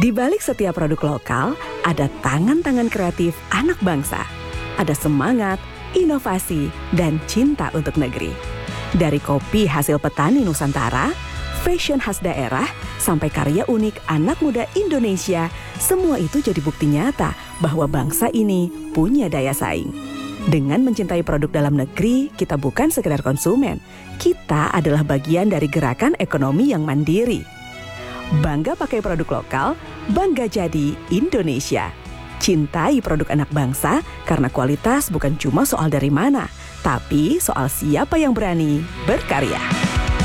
Di balik setiap produk lokal, ada tangan-tangan kreatif anak bangsa. Ada semangat, inovasi, dan cinta untuk negeri. Dari kopi hasil petani Nusantara, fashion khas daerah, sampai karya unik anak muda Indonesia, semua itu jadi bukti nyata bahwa bangsa ini punya daya saing. Dengan mencintai produk dalam negeri, kita bukan sekedar konsumen. Kita adalah bagian dari gerakan ekonomi yang mandiri. Bangga pakai produk lokal, bangga jadi Indonesia. Cintai produk anak bangsa karena kualitas bukan cuma soal dari mana, tapi soal siapa yang berani berkarya.